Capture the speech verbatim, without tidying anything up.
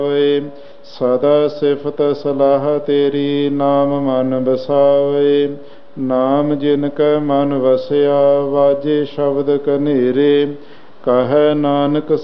ਸਦਾ ਸਿਫਤ ਸਲਾਹ ਤੇਰੀ, ਨਾਮ ਮਨ ਵਸਾਵੇ। ਨਾਮ ਜਿਨ ਕੈ ਮਨ ਵਸਿਆ, ਵਾਜੇ ਸ਼ਬਦ ਕਨੇਰੇ। ਕਹੈ ਨਾਨਕ